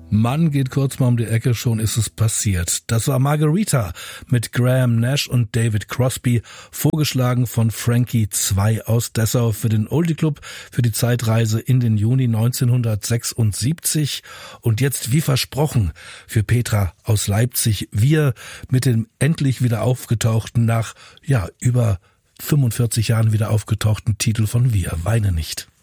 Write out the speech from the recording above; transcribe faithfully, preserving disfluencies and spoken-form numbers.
Mann geht kurz mal um die Ecke, schon ist es passiert. Das war Margarita mit Graham Nash und David Crosby, vorgeschlagen von Frankie zwei aus Dessau für den Oldie Club, für die Zeitreise in den Juni neunzehnhundertsechsundsiebzig. Und jetzt, wie versprochen, für Petra aus Leipzig, wir mit dem endlich wieder aufgetauchten, nach ja über fünfundvierzig Jahren wieder aufgetauchten Titel von Wir, Weine nicht.